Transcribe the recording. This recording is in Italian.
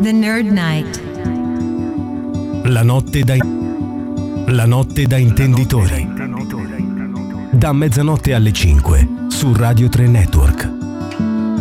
The Nerd Night. La notte da intenditori. Da mezzanotte alle 5 su Radio 3 Network.